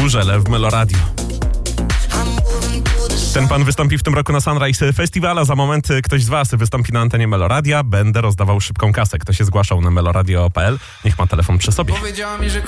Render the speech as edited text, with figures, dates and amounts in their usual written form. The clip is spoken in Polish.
Żurzel w Meloradio. Ten pan wystąpi w tym roku na Sunrise Festival, a za moment ktoś z was wystąpi na antenie Meloradia. Będę rozdawał szybką kasę. Kto się zgłaszał na meloradio.pl, niech ma telefon przy sobie.